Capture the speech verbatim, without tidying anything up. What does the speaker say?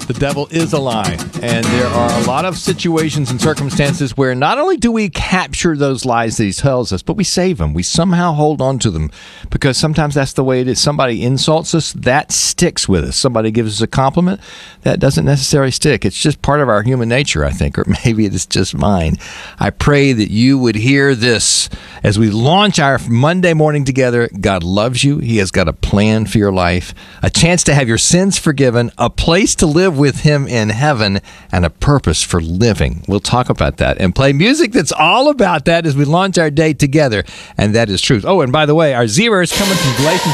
The devil is a lie. And there are a lot of situations and circumstances where not only do we capture those lies that he tells us, but we save them. We somehow hold on to them because sometimes that's the way it is. Somebody insults us, that sticks with us. Somebody gives us a compliment, that doesn't necessarily stick. It's just part of our human nature, I think, or maybe it's just mine. I pray that you would hear this as we launch our Monday morning together. God loves you. He has got a plan for your life, a chance to have your sins forgiven, a place to live with him in heaven, and a purpose for living. We'll talk about that and play music that's all about that as we launch our day together. And that is truth. Oh, and by the way, our zero is coming from Galatians